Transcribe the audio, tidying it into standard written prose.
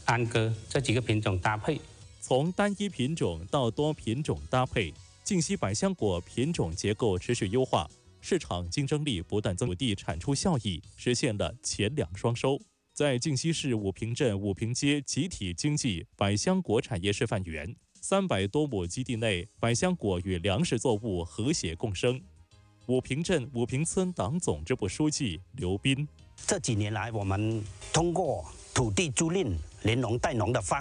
安哥这几个品种搭配。 从单一品种到多品种搭配，净溪百香果品种结构持续优化，市场竞争力不断增，土地产出效益实现了前2双收。在净溪市武平镇武平街集体经济百香果产业示范园，300多亩基地内，百香果与粮食作物和谐共生。武平镇武平村党总支部书记刘斌： 这几年来，我们通过土地租赁、联农带农的方